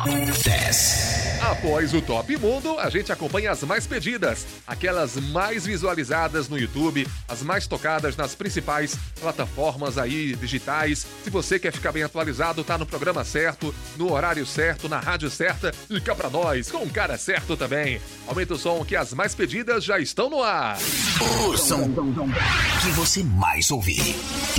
10. Após o Top Mundo, a gente acompanha as mais pedidas, aquelas mais visualizadas no YouTube, as mais tocadas nas principais plataformas aí digitais. Se você quer ficar bem atualizado, tá no programa certo, no horário certo, na rádio certa e cá pra nós, com o cara certo também. Aumenta o som que as mais pedidas já estão no ar. O som que você mais ouvir.